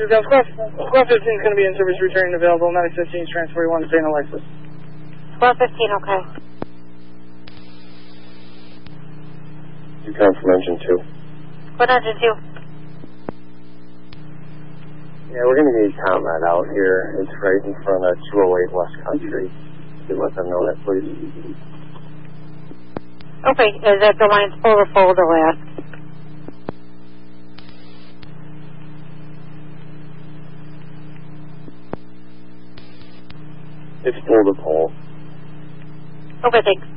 Squad 15 is going to be in service, returning available. Medic 15 is transfer 1 to St. Alexis. Squad 15, okay. You come from engine 2. Squad engine 2. Yeah, we're going to need combat out here. It's right in front of 208 West Country. You let them know that, please. Okay, is that the line's full or full to last? It's full to pole. Okay, thanks.